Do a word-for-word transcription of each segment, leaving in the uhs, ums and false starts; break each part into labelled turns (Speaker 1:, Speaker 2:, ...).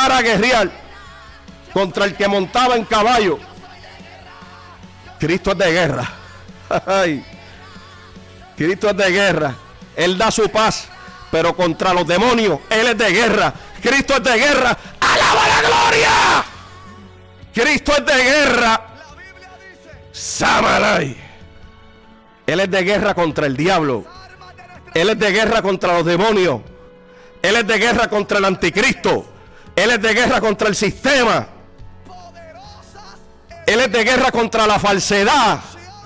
Speaker 1: para guerrear contra el que montaba en caballo. Cristo es de guerra. Ay. Cristo es de guerra. Él da su paz, pero contra los demonios Él es de guerra. Cristo es de guerra. ¡Alaba la gloria! Cristo es de guerra. Samalay. Él es de guerra contra el diablo. Él es de guerra contra los demonios. Él es de guerra contra el anticristo. Él es de guerra contra el sistema. Él es de guerra contra la falsedad.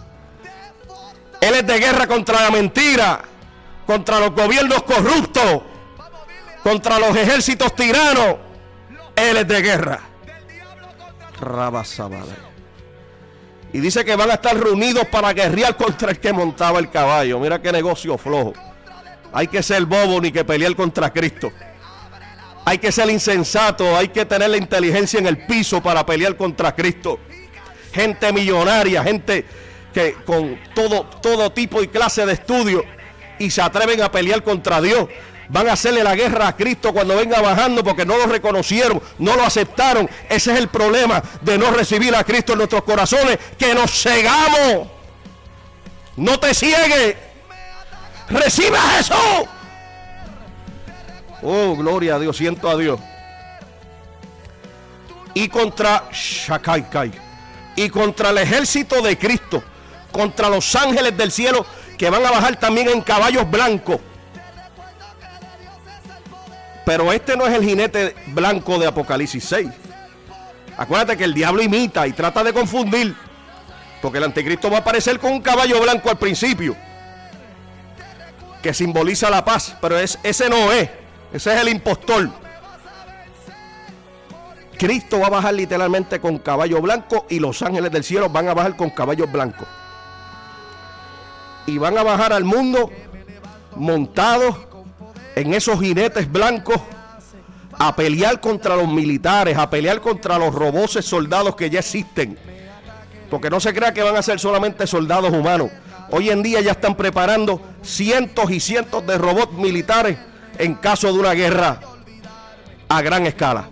Speaker 1: Él es de guerra contra la mentira, contra los gobiernos corruptos, contra los ejércitos tiranos. Él es de guerra. Rabasabala. Y dice que van a estar reunidos para guerrear contra el que montaba el caballo. Mira qué negocio flojo. Hay que ser bobo ni que pelear contra Cristo. Hay que ser insensato, hay que tener la inteligencia en el piso para pelear contra Cristo. Gente millonaria, gente que con todo, todo tipo y clase de estudio y se atreven a pelear contra Dios. Van a hacerle la guerra a Cristo cuando venga bajando porque no lo reconocieron, no lo aceptaron. Ese es el problema de no recibir a Cristo en nuestros corazones, que nos cegamos. No te ciegues. Recibe a Jesús. Oh, gloria a Dios, siento a Dios. Y contra Shakaikai, y contra el ejército de Cristo, contra los ángeles del cielo que van a bajar también en caballos blancos. Pero este no es el jinete blanco de Apocalipsis seis. Acuérdate que el diablo imita y trata de confundir, porque el anticristo va a aparecer con un caballo blanco al principio, que simboliza la paz, pero es, ese no es, ese es el impostor. Cristo va a bajar literalmente con caballo blanco y los ángeles del cielo van a bajar con caballos blancos. Y van a bajar al mundo montados en esos jinetes blancos a pelear contra los militares, a pelear contra los roboces soldados que ya existen. Porque no se crea que van a ser solamente soldados humanos. Hoy en día ya están preparando cientos y cientos de robots militares en caso de una guerra a gran escala.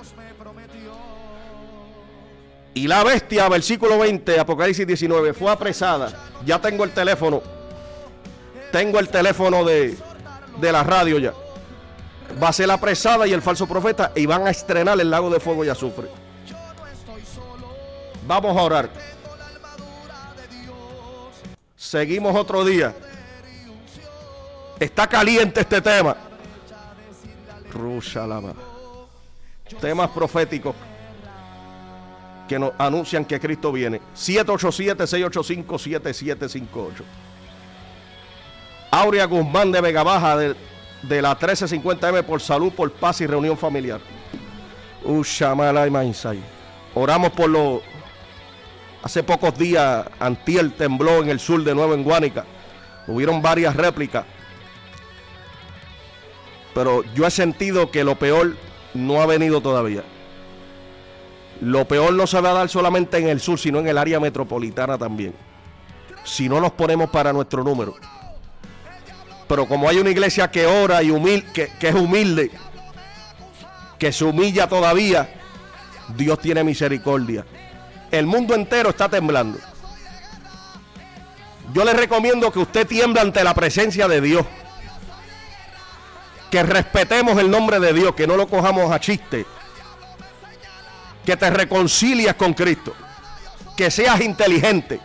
Speaker 1: Y la bestia, versículo veinte, Apocalipsis diecinueve, fue apresada. Ya tengo el teléfono. Tengo el teléfono de, de la radio ya. Va a ser apresada y el falso profeta, y van a estrenar el lago de fuego y azufre. Vamos a orar. Seguimos otro día. Está caliente este tema. Rushalama. Temas proféticos que nos anuncian que Cristo viene. siete ocho siete, seis ocho cinco, siete siete cinco ocho. Aurea Guzmán de Vega Baja, de, de la trece cincuenta eme, por salud, por paz y reunión familiar. Ushamalai Mainsai. Oramos por los... Hace pocos días, antier tembló en el sur de nuevo en Guánica. Hubieron varias réplicas. Pero yo he sentido que lo peor no ha venido todavía. Lo peor no se va a dar solamente en el sur, sino en el área metropolitana también. Si no nos ponemos para nuestro número. Pero como hay una iglesia que ora y humilde, que, que es humilde, que se humilla todavía, Dios tiene misericordia. El mundo entero está temblando. Yo les recomiendo que usted tiemble ante la presencia de Dios. Que respetemos el nombre de Dios, que no lo cojamos a chiste. Que te reconcilies con Cristo. Que seas inteligente.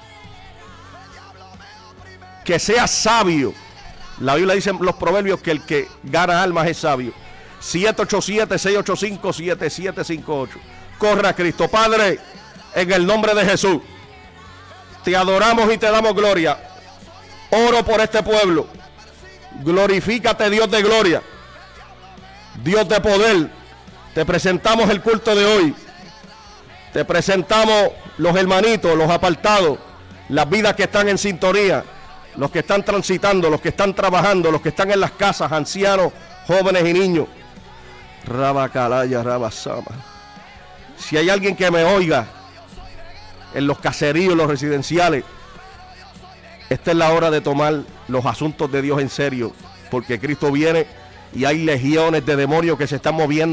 Speaker 1: Que seas sabio. La Biblia dice en los proverbios que el que gana almas es sabio. siete ocho siete, seis ocho cinco, siete siete cinco ocho. Corre a Cristo. Padre, en el nombre de Jesús, te adoramos y te damos gloria. Oro por este pueblo. Glorifícate, Dios de gloria, Dios de poder. Te presentamos el culto de hoy. Te presentamos los hermanitos, los apartados, las vidas que están en sintonía, los que están transitando, los que están trabajando, los que están en las casas, ancianos, jóvenes y niños. Rabacalaya, Rabasama. Si hay alguien que me oiga en los caseríos, los residenciales, esta es la hora de tomar los asuntos de Dios en serio, porque Cristo viene y hay legiones de demonios que se están moviendo